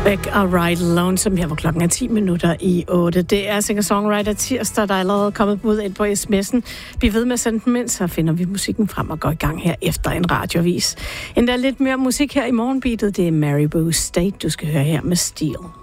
Back og Ride Lonesome her, hvor klokken er 10 minutter i 8. Det er singer-songwriter tirsdag, der er allerede kommet bud ind på sms'en. Bliv ved med at sende den ind, så finder vi musikken frem og går i gang her efter en radiovis. Endda lidt mere musik her i morgenbeatet. Det er Maribou State, du skal høre her med Steel.